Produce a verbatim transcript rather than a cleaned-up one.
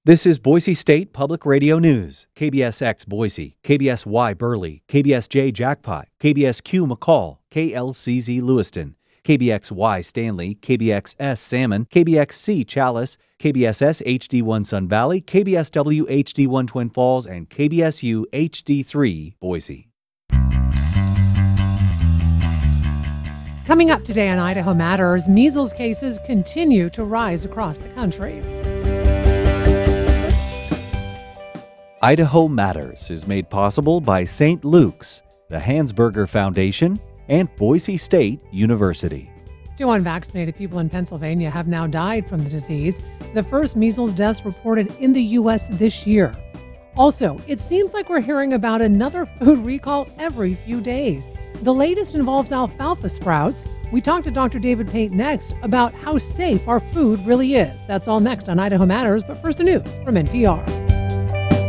This is Boise State Public Radio News. K B S X Boise, K B S Y Burley, K B S J Jackpot, K B S Q McCall, K L C Z Lewiston, K B X Y Stanley, K B X S Salmon, K B X C Chalice, K B S S H D one Sun Valley, K B S W H D one Twin Falls, and K B S U H D three Boise. Coming up today on Idaho Matters, measles cases continue to rise across the country. Idaho Matters is made possible by Saint Luke's, the Hansberger Foundation, and Boise State University. Two unvaccinated people in Pennsylvania have now died from the disease, the first measles deaths reported in the U S this year. Also, it seems like we're hearing about another food recall every few days. The latest involves alfalfa sprouts. We talked to Doctor David Pate next about how safe our food really is. That's all next on Idaho Matters, but first the news from N P R.